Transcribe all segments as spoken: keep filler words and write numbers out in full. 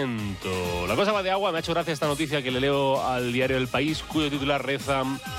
momento. La cosa va de agua. Me ha hecho gracia esta noticia que le leo al diario El País, cuyo titular reza: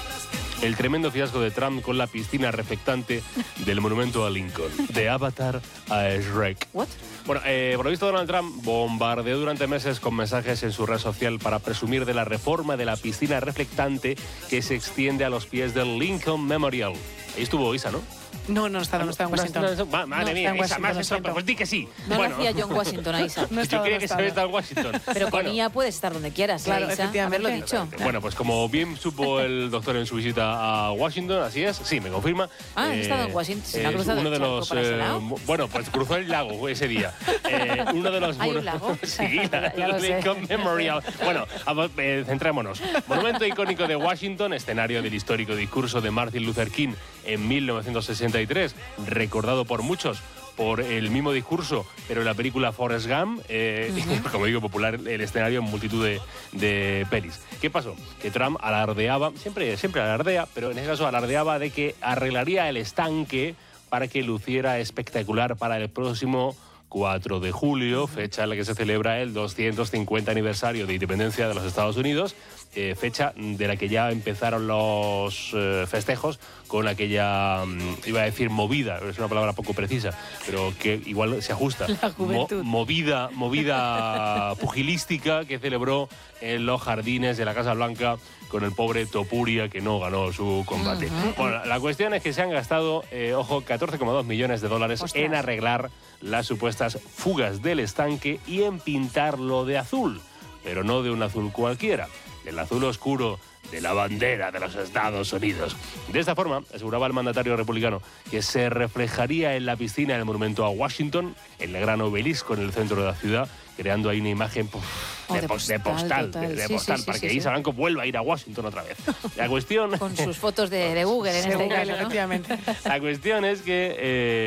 el tremendo fiasco de Trump con la piscina reflectante del monumento a Lincoln. De Avatar a Shrek. ¿What? Bueno, eh, por lo visto Donald Trump bombardeó durante meses con mensajes en su red social para presumir de la reforma de la piscina reflectante que se extiende a los pies del Lincoln Memorial. Ahí estuvo Isa, ¿no? No, no está, no está en Washington. No, no, no, madre No, mía, está en Isa, más Washington, eso, pues di que sí. No Bueno. lo hacía John Washington a Isa. No Yo estaba, creía no que se estaba. había estado en Washington. Pero con Bueno. I A puedes estar donde quieras, ¿eh, Claro, Isa? efectivamente. Haberlo dicho. Bueno, pues como bien supo el doctor en su visita a Washington, así es, sí, me confirma. Ah, ¿has estado en Washington? ¿Se ha es cruzado uno el de charco los, para ese eh, lado? bueno, pues cruzó el lago ese día. Eh, uno de los ¿Hay un mono- lago? Sí, la, Ya lo sé. Lincoln Memorial. Bueno, a- eh, centrémonos. Monumento icónico de Washington, escenario del histórico discurso de Martin Luther King en mil novecientos sesenta y tres, recordado por muchos por el mismo discurso, pero en la película Forrest Gump, eh, uh-huh. como digo, popular el escenario en multitud de, de pelis. ¿Qué pasó? Que Trump alardeaba, siempre, siempre alardea, pero en ese caso alardeaba de que arreglaría el estanque para que luciera espectacular para el próximo cuatro de julio, fecha en la que se celebra el doscientos cincuenta aniversario de independencia de los Estados Unidos, eh, fecha de la que ya empezaron los eh, festejos con aquella, iba a decir movida, es una palabra poco precisa, pero que igual se ajusta. La juventud. Mo- movida, movida pugilística que celebró en los jardines de la Casa Blanca con el pobre Topuria, que no ganó su combate. Uh-huh. Bueno, la cuestión es que se han gastado, eh, ojo, catorce coma dos millones de dólares Ostras. en arreglar las supuestas fugas del estanque y en pintarlo de azul, pero no de un azul cualquiera, del azul oscuro de la bandera de los Estados Unidos. De esta forma, aseguraba el mandatario republicano que se reflejaría en la piscina del monumento a Washington, el gran obelisco en el centro de la ciudad, creando ahí una imagen puf, Oh, de, de pos- de postal, postal, total. de, de Sí, postal sí, sí, para sí, que sí. Isa Blanco vuelva a ir a Washington otra vez. La cuestión... Con sus fotos de, de Google en Sí, este Google, caso, ¿no? efectivamente. La cuestión es que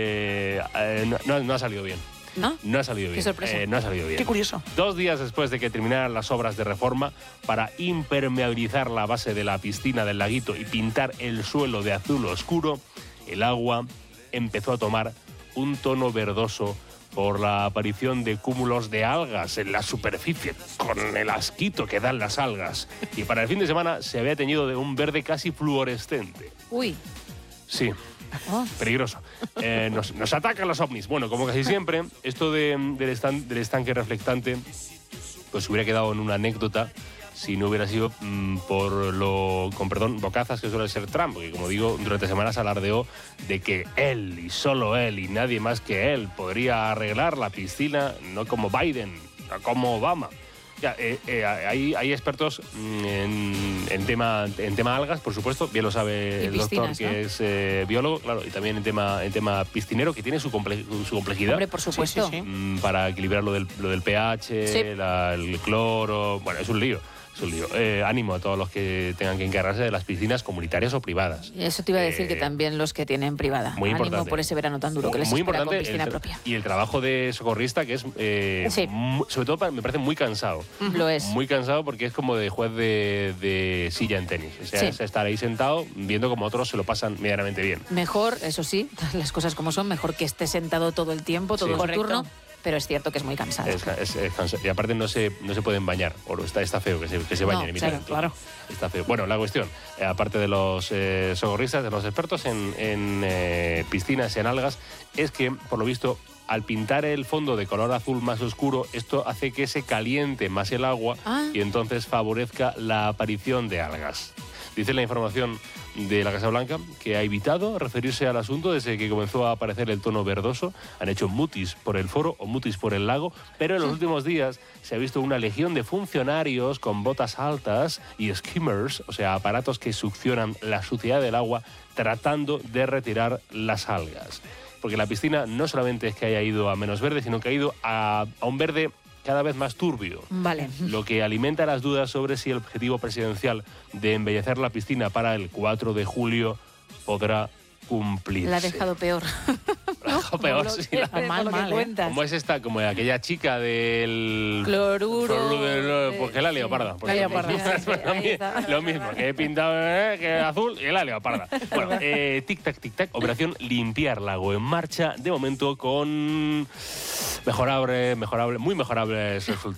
eh, eh, no, no ha salido bien. ¿No? No ha salido Qué bien. sorpresa. Eh, no ha salido bien. Qué curioso. Dos días después de que terminaran las obras de reforma para impermeabilizar la base de la piscina del laguito y pintar el suelo de azul oscuro, el agua empezó a tomar un tono verdoso por la aparición de cúmulos de algas en la superficie, con el asquito que dan las algas. Y para el fin de semana se había teñido de un verde casi fluorescente. Uy. Sí. Oh. Peligroso. Eh, nos, nos atacan los ovnis. Bueno, como casi siempre, esto de, del, estan, del estanque reflectante pues hubiera quedado en una anécdota si no hubiera sido mmm, por lo, con perdón, bocazas que suele ser Trump, porque como digo, durante semanas alardeó de que él y solo él y nadie más que él podría arreglar la piscina, no como Biden, no como Obama. Ya, eh, eh, hay, hay expertos mm, en, en, tema, en tema algas, por supuesto, bien lo sabe Y el doctor, piscinas, que ¿no? es eh, biólogo, claro, y también en tema, en tema piscinero, que tiene su, comple su complejidad. Hombre, por supuesto. Sí, sí, sí. Mm, para equilibrar lo del, lo del pH, Sí. la- el cloro, bueno, es un lío. Es un lío. Eh, ánimo a todos los que tengan que encargarse de las piscinas comunitarias o privadas. Y eso te iba a decir Eh, que también los que tienen privada. Muy Ánimo importante. por ese verano tan duro que les Muy espera con importante piscina el tra- propia. y el trabajo de socorrista, que es eh, Sí. mu- sobre todo pa- me parece muy cansado. Lo es. Muy cansado porque es como de juez de, de silla en tenis. O sea, Sí. es estar ahí sentado viendo como otros se lo pasan medianamente bien. Mejor, eso sí, las cosas como son, mejor que esté sentado todo el tiempo, todo Sí. el Correcto. turno, pero es cierto que es muy cansado. Es, es- es cansado. Y aparte no se, no se pueden bañar. O está, está feo que se, que se bañen. No, en claro, invierno. claro. Está feo. Bueno, la cuestión, eh, aparte de los eh, socorristas, de los expertos en, en eh, piscinas y en algas, es que, por lo visto, al pintar el fondo de color azul más oscuro, esto hace que se caliente más el agua Ah. y entonces favorezca la aparición de algas. Dice la información de la Casa Blanca que ha evitado referirse al asunto desde que comenzó a aparecer el tono verdoso. Han hecho mutis por el foro o mutis por el lago, pero en los últimos días se ha visto una legión de funcionarios con botas altas y skimmers, o sea, aparatos que succionan la suciedad del agua, tratando de retirar las algas. Porque la piscina no solamente es que haya ido a menos verde, sino que ha ido a, a un verde cada vez más turbio. Vale. Lo que alimenta las dudas sobre si el objetivo presidencial de embellecer la piscina para el cuatro de julio podrá cumplirse. La ha dejado peor. La ha dejado peor, Por lo sí. que- La- por Mal, lo que mal, ¿eh? cuentas. ¿Cómo es esta? Como aquella chica del... Cloruro. Cloruro de- Pues que la sí. leoparda. Pues La lo leoparda. mismo. Sí, sí, Lo ahí mi- está. Lo mismo, que he pintado eh, que azul y la leoparda. Bueno, eh, tic-tac, tic-tac, operación limpiar lago en marcha, de momento con mejorable, mejorable, muy mejorables resultados.